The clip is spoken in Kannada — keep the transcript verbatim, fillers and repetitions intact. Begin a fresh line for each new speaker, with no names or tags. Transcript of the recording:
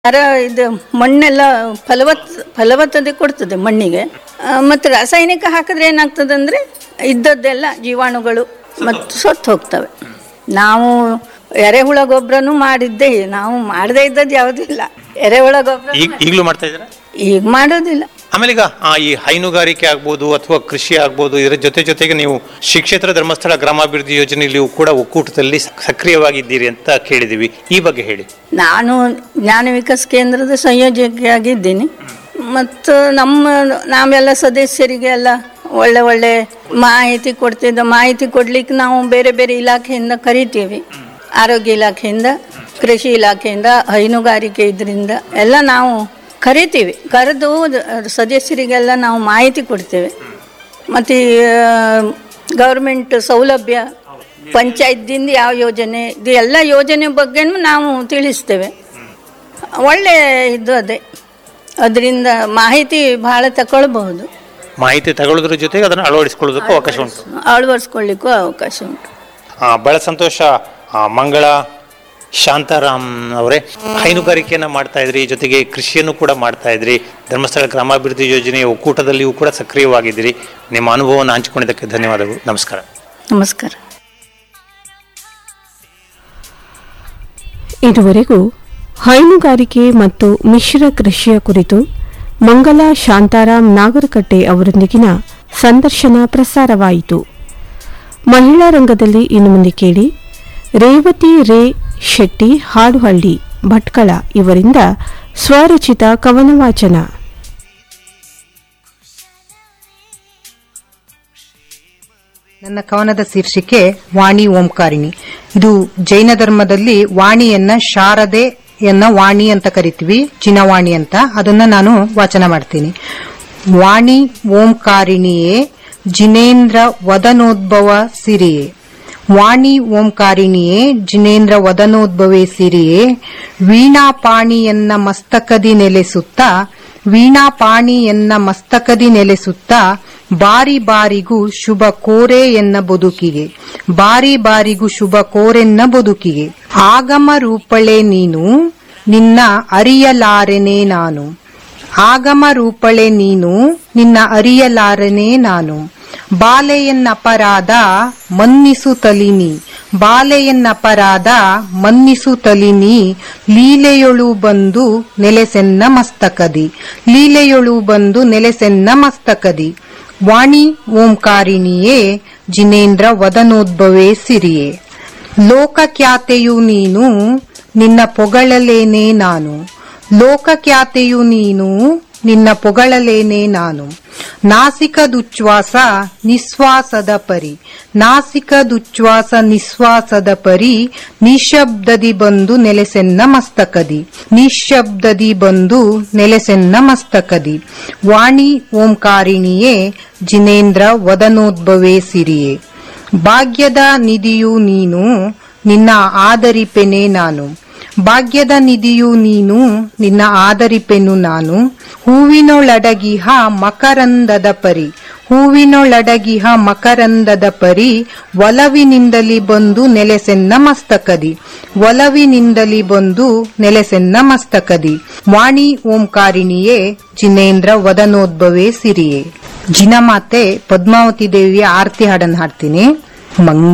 ಅರ ಇದು ಮಣ್ಣೆಲ್ಲ ಫಲವತ್ ಫಲವತ್ತತೆ ಕೊಡ್ತದೆ ಮಣ್ಣಿಗೆ. ಮತ್ತು ರಾಸಾಯನಿಕ ಹಾಕಿದ್ರೆ ಏನಾಗ್ತದೆ ಅಂದರೆ ಇದ್ದದ್ದೆಲ್ಲ ಜೀವಾಣುಗಳು ಮತ್ತು ಸತ್ತು ಹೋಗ್ತವೆ. ನಾವು ಎರೆಹುಳ ಗೊಬ್ಬರನೂ ಮಾಡಿದ್ದೇ, ನಾವು ಮಾಡದೇ ಇದ್ದದ್ದು ಯಾವುದೂ ಇಲ್ಲ. ಎರೆಹುಳ ಗೊಬ್ಬರ
ಈಗಲೂ ಮಾಡ್ತಾ ಇದ್ದೀರಾ?
ಈಗ ಮಾಡೋದಿಲ್ಲ.
ಆಮೇಲೆ ಈಗ ಈ ಹೈನುಗಾರಿಕೆ ಆಗ್ಬೋದು ಅಥವಾ ಕೃಷಿ ಆಗ್ಬೋದು, ಇದರ ಜೊತೆ ಜೊತೆಗೆ ನೀವು ಶ್ರೀ ಕ್ಷೇತ್ರ ಧರ್ಮಸ್ಥಳ ಗ್ರಾಮಾಭಿವೃದ್ಧಿ ಯೋಜನೆಯಲ್ಲಿಯೂ ಕೂಡ ಒಕ್ಕೂಟದಲ್ಲಿ ಸಕ್ರಿಯವಾಗಿದ್ದೀರಿ ಅಂತ ಕೇಳಿದ್ದೀವಿ. ಈ ಬಗ್ಗೆ ಹೇಳಿ.
ನಾನು ಜ್ಞಾನ ವಿಕಾಸ ಕೇಂದ್ರದ ಸಂಯೋಜಕಿಯಾಗಿದ್ದೀನಿ. ಮತ್ತು ನಮ್ಮ ನಾವೆಲ್ಲ ಸದಸ್ಯರಿಗೆ ಎಲ್ಲ ಒಳ್ಳೆ ಒಳ್ಳೆ ಮಾಹಿತಿ ಕೊಡ್ತಿದ್ದ ಮಾಹಿತಿ ಕೊಡ್ಲಿಕ್ಕೆ ನಾವು ಬೇರೆ ಬೇರೆ ಇಲಾಖೆಯಿಂದ ಕರಿತೀವಿ. ಆರೋಗ್ಯ ಇಲಾಖೆಯಿಂದ, ಕೃಷಿ ಇಲಾಖೆಯಿಂದ, ಹೈನುಗಾರಿಕೆ ಇದರಿಂದ ಎಲ್ಲ ನಾವು ಕರಿತೀವಿ. ಕರೆದು ಸದಸ್ಯರಿಗೆಲ್ಲ ನಾವು ಮಾಹಿತಿ ಕೊಡ್ತೇವೆ. ಮತ್ತು ಗೌರ್ಮೆಂಟ್ ಸೌಲಭ್ಯ, ಪಂಚಾಯತ್ದಿಂದ ಯಾವ ಯೋಜನೆ, ಇದು ಎಲ್ಲ ಯೋಜನೆ ಬಗ್ಗೆನೂ ನಾವು ತಿಳಿಸ್ತೇವೆ. ಒಳ್ಳೆ ಇದು ಅದೇ, ಅದರಿಂದ ಮಾಹಿತಿ ಭಾಳ ತಗೊಳ್ಬಹುದು.
ಮಾಹಿತಿ ತಗೊಳ್ಳೋದ್ರ ಜೊತೆಗೆ ಅದನ್ನು ಅಳವಡಿಸ್ಕೊಳ್ಳೋದಕ್ಕೂ ಅವಕಾಶ ಉಂಟು,
ಅಳವಡಿಸ್ಕೊಳ್ಳಿಕ್ಕೂ ಅವಕಾಶ ಉಂಟು.
ಬಹಳ ಸಂತೋಷ. ಮಂಗಳ ಶಾಂತಾರಾಮ್ ಅವರೇ, ಹೈನುಗಾರಿಕೆಯನ್ನು ಮಾಡ್ತಾ ಇದ್ರಿ, ಜೊತೆಗೆ ಕೃಷಿಯನ್ನು ಕೂಡ ಮಾಡ್ತಾ ಇದ್ರಿ, ಧರ್ಮಸ್ಥಳ ಗ್ರಾಮಾಭಿವೃದ್ಧಿ ಯೋಜನೆಯ ಒಕ್ಕೂಟದಲ್ಲಿಯೂ ಕೂಡ ಸಕ್ರಿಯವಾಗಿದ್ದೀರಿ. ನಿಮ್ಮ ಅನುಭವವನ್ನು ಹಂಚಿಕೊಂಡಿದ್ದಕ್ಕೆ ಧನ್ಯವಾದಗಳು. ನಮಸ್ಕಾರ.
ನಮಸ್ಕಾರ.
ಇದುವರೆಗೂ ಹೈನುಗಾರಿಕೆ ಮತ್ತು ಮಿಶ್ರ ಕೃಷಿಯ ಕುರಿತು ಮಂಗಲ ಶಾಂತಾರಾಮ್ ನಾಗರಕಟ್ಟೆ ಅವರೊಂದಿಗಿನ ಸಂದರ್ಶನ ಪ್ರಸಾರವಾಯಿತು. ಮಹಿಳಾ ರಂಗದಲ್ಲಿ ಇನ್ನು ಮುಂದೆ ಕೇಳಿ ರೇವತಿ ರೇ ಶೆಟ್ಟಿ ಹಾಡುಹಳ್ಳಿ ಭಟ್ಕಳ ಇವರಿಂದ ಸ್ವರಚಿತ ಕವನ ವಾಚನ.
ನನ್ನ ಕವನದ ಶೀರ್ಷಿಕೆ ವಾಣಿ ಓಂಕಾರಿಣಿ. ಇದು ಜೈನ ಧರ್ಮದಲ್ಲಿ ವಾಣಿಯನ್ನ ಶಾರದೆಯನ್ನ ವಾಣಿ ಅಂತ ಕರಿತೀವಿ, ಚಿನವಾಣಿ ಅಂತ. ಅದನ್ನ ನಾನು ವಾಚನ ಮಾಡ್ತೀನಿ. ವಾಣಿ ಓಂಕಾರಿಣಿಯೇ ಜಿನೇಂದ್ರ ವದನೋದ್ಭವ ಸಿರಿಯೇ. ವಾಣಿ ಓಂಕಾರಿಣಿಯೇ ಜಿನೇಂದ್ರ ವದನೋದ್ಭವೇ ಸಿರಿಯೇ. ವೀಣಾಪಾಣಿಯನ್ನ ಮಸ್ತಕದಿ ನೆಲೆಸುತ್ತಾ ವೀಣಾಪಾಣಿಯನ್ನ ಮಸ್ತಕದಿ ನೆಲೆಸುತ್ತಾ ಬಾರಿ ಬಾರಿಗೂ ಶುಭ ಕೋರೆ ಎನ್ನ ಬದುಕಿಗೆ ಬಾರಿ ಬಾರಿಗೂ ಶುಭ ಕೋರೆನ್ನ ಬದುಕಿಗೆ. ಆಗಮ ರೂಪಳೆ ನೀನು ನಿನ್ನ ಅರಿಯಲಾರೆನೆ ನಾನು. ಆಗಮ ರೂಪಳೆ ನೀನು ನಿನ್ನ ಅರಿಯಲಾರನೆ ನಾನು. ಬಾಲೆಯನ್ನಪರಾಧ ಮನ್ನಿಸು ತಲಿನಿ ಬಾಲೆಯನ್ನಪರಾಧ ಮನ್ನಿಸು ತಲಿನಿ. ಲೀಲೆಯೊಳು ಬಂದು ನೆಲೆಸೆನ್ನ ಮಸ್ತಕದಿ ಲೀಲೆಯೊಳು ಬಂದು ನೆಲೆಸೆನ್ನ ಮಸ್ತಕದಿ. ವಾಣಿ ಓಂಕಾರಿಣಿಯೇ ಜಿನೇಂದ್ರ ವದನೋದ್ಭವೇ ಸಿರಿಯೇ. ಲೋಕಖ್ಯಾತೆಯು ನೀನು ನಿನ್ನ ಪೊಗಳಲೇನೆ ನಾನು. ಲೋಕಖ್ಯಾತೆಯು ನೀನು ನಿನ್ನ ಪೊಗಳಲೇನೆ ನಾನು. ನಾಸಿಕದುಚ್ಛ್ವಾಸ ನಿಶ್ವಾಸದ ಪರಿ ನಾಸಿಕದುಚ್ಛ್ವಾಸ ನಿಶ್ವಾಸದ ಪರಿ. ನಿಶಬ್ದದಿ ಬಂದು ನೆಲೆಸೆನ್ನ ಮಸ್ತಕದಿ ನಿಶಬ್ದದಿ ಬಂದು ನೆಲೆಸೆನ್ನ ಮಸ್ತಕದಿ. ವಾಣಿ ಓಂಕಾರಿಣಿಯೇ ಜಿನೇಂದ್ರ ವದನೋದ್ಭವೇ ಸಿರಿಯೇ. ಭಾಗ್ಯದ ನಿಧಿಯು ನೀನು ನಿನ್ನ ಆದರಿಪೆನೆ ನಾನು. ಭಾಗ್ಯದ ನಿಧಿಯು ನೀನು ನಿನ್ನ ಆದರಿಪೆನು ನಾನು. ಹೂವಿನೊಳಡಗಿಹ ಮಕರಂದದ ಪರಿ ಹೂವಿನೊಳಡಗಿಹ ಮಕರಂದದ ಪರಿ. ಒಲವಿನಿಂದಲಿ ಬಂದು ನೆಲೆಸೆನ್ನ ಮಸ್ತಕದಿ ಒಲವಿನಿಂದಲಿ ಬಂದು ನೆಲೆಸೆನ್ನ ಮಸ್ತಕದಿ. ವಾಣಿ ಓಂಕಾರಿಣಿಯೇ ಜಿನೇಂದ್ರ ವದನೋದ್ಭವೇ ಸಿರಿಯೇ. ಜಿನಮಾತೆ ಪದ್ಮಾವತಿ ದೇವಿಯ ಆರತಿ ಹಾಡನ್ನು ಹಾಡ್ತೀನಿ. ಮಂಗ